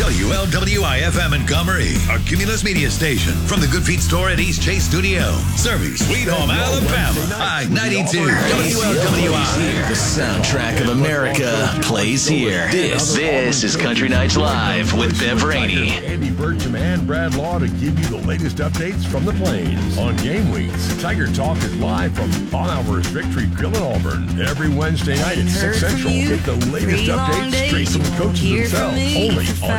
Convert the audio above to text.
WLWI-FM in Gomery, our Cumulus Media station. From the Good Feet store at East Chase Studio. Serving Sweet Home, Alabama. I-92 WLWI. The soundtrack of America plays here. This is Country Nights Live with Bev Rainey. Andy Burcham and Brad Law to give you the latest updates from the Plains. On game weeks, Tiger Talk is live from On Hour's Victory Grill in Auburn. Every Wednesday night at 6 Central. Get the latest updates straight from the coaches themselves. Only on